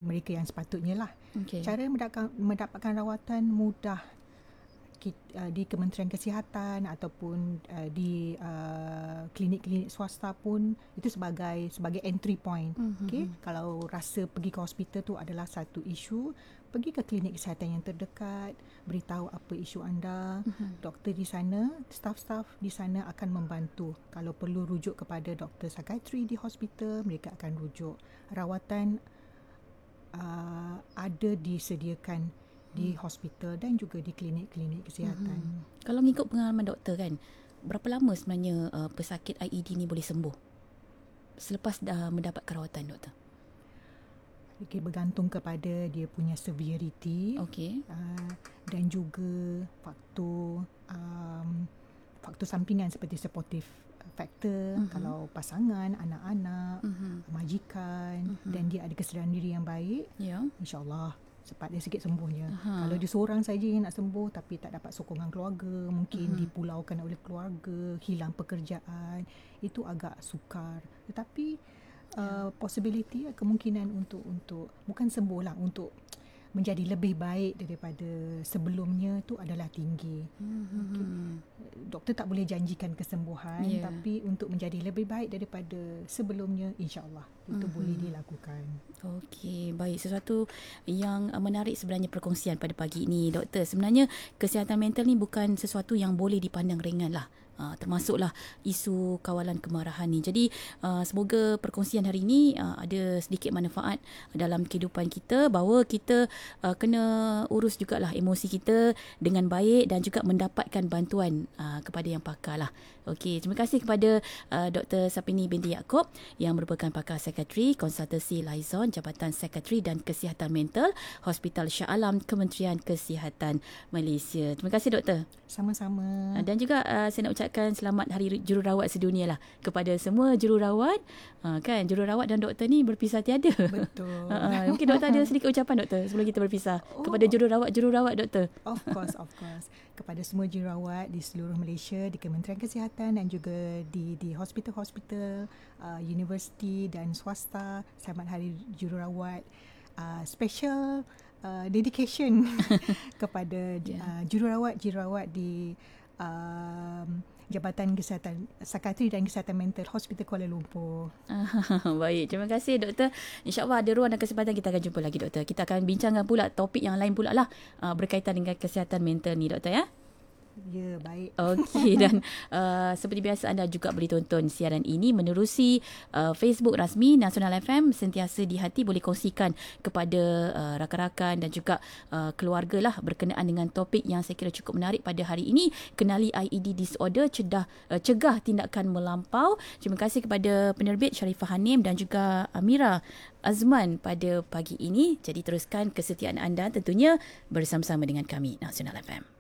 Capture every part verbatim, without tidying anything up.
mereka yang sepatutnya lah. Okay. Cara mendapatkan, mendapatkan rawatan mudah di Kementerian Kesihatan ataupun uh, di uh, klinik-klinik swasta pun itu sebagai sebagai entry point. Mm-hmm. Okey, kalau rasa pergi ke hospital tu adalah satu isu, pergi ke klinik kesihatan yang terdekat, beritahu apa isu anda. Mm-hmm. Doktor di sana, staf-staf di sana akan membantu. Kalau perlu rujuk kepada doktor psikiatri di hospital, mereka akan rujuk. Rawatan uh, ada disediakan di hospital dan juga di klinik-klinik kesihatan. Mm-hmm. Kalau mengikut pengalaman doktor kan, berapa lama sebenarnya uh, pesakit I E D ni boleh sembuh selepas dah mendapat rawatan, doktor? Okay, bergantung kepada dia punya severity. Okay. Uh, dan juga faktor um, faktor sampingan seperti supportive factor, mm-hmm. kalau pasangan, anak-anak, mm-hmm. majikan, mm-hmm. dan dia ada kesedaran diri yang baik, yeah. insya-Allah cepat dia sikit sembuhnya. Aha. Kalau dia seorang saja yang nak sembuh tapi tak dapat sokongan keluarga, mungkin uh-huh. dipulaukan oleh keluarga, hilang pekerjaan, itu agak sukar. Tetapi yeah. uh, possibility, kemungkinan untuk untuk bukan sembuh lah, untuk menjadi lebih baik daripada sebelumnya tu adalah tinggi. Mm-hmm. Okay. Doktor tak boleh janjikan kesembuhan, yeah. tapi untuk menjadi lebih baik daripada sebelumnya, insya-Allah itu mm-hmm. boleh dilakukan. Okey, baik. Sesuatu yang menarik sebenarnya perkongsian pada pagi ini, doktor. Sebenarnya kesihatan mental ni bukan sesuatu yang boleh dipandang ringan lah. Uh, termasuklah isu kawalan kemarahan ni. Jadi uh, semoga perkongsian hari ini uh, ada sedikit manfaat dalam kehidupan kita, bahawa kita uh, kena urus jugalah emosi kita dengan baik dan juga mendapatkan bantuan uh, kepada yang pakar lah. Okey, terima kasih kepada uh, Doktor Sapini binti Yaakob yang merupakan pakar psikiatri, konsultasi Liaison Jabatan Psikiatri dan Kesihatan Mental Hospital Shah Alam, Kementerian Kesihatan Malaysia. Terima kasih, doktor. Sama-sama. Uh, dan juga uh, saya nak ucapkan selamat Hari Jururawat Sedunia lah kepada semua jururawat. Uh, kan, jururawat dan doktor ni berpisah tiada. Betul. uh, mungkin doktor ada sedikit ucapan, doktor, sebelum kita berpisah, oh. kepada jururawat-jururawat, doktor. Of course, of course. Kepada semua jururawat di seluruh Malaysia, di Kementerian Kesihatan dan juga di di hospital-hospital, uh, universiti dan swasta, selamat Hari Jururawat. Uh, special uh, dedication kepada yeah. uh, jururawat-jururawat di um, Jabatan Kesihatan Psikiatri dan Kesihatan Mental Hospital Kuala Lumpur. Baik, terima kasih, doktor. InsyaAllah ada ruang dan kesempatan kita akan jumpa lagi, doktor. Kita akan bincangkan pula topik yang lain pula lah uh, berkaitan dengan kesihatan mental ni, doktor, ya. Ya, baik. Okey, dan uh, seperti biasa anda juga boleh tonton siaran ini menerusi uh, Facebook rasmi Nasional F M. Sentiasa di hati boleh kongsikan kepada uh, rakan-rakan dan juga uh, keluarga lah berkenaan dengan topik yang saya kira cukup menarik pada hari ini. Kenali I E D disorder, cedah, uh, cegah tindakan melampau. Terima kasih kepada penerbit Sharifah Hanim dan juga Amira Azman pada pagi ini. Jadi teruskan kesetiaan anda tentunya bersama-sama dengan kami Nasional F M.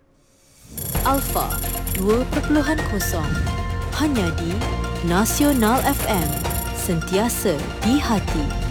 Alpha dua kosong kosong hanya di Nasional F M, sentiasa di hati.